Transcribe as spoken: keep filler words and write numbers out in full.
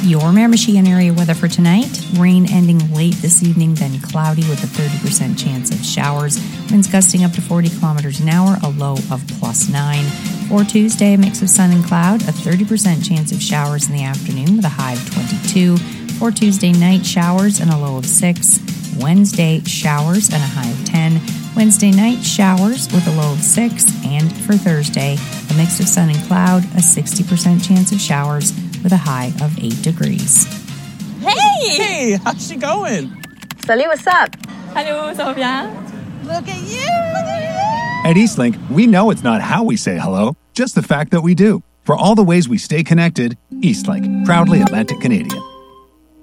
Your Miramichi area weather for tonight. Rain ending late this evening, then cloudy with a thirty percent chance of showers. Winds gusting up to forty kilometers an hour, a low of plus nine. For Tuesday, a mix of sun and cloud, a thirty percent chance of showers in the afternoon with a high of twenty-two. For Tuesday night, showers and a low of six. Wednesday, showers and a high of ten. Wednesday night, showers with a low of six. And for Thursday, a mix of sun and cloud, a sixty percent chance of showers with a high of eight degrees. Hey! Hey, how's she going? Salut, what's up? Hello, ça va bien? Look at you! Look at you! At Eastlink, we know it's not how we say hello, just the fact that we do. For all the ways we stay connected, Eastlink, proudly Atlantic Canadian.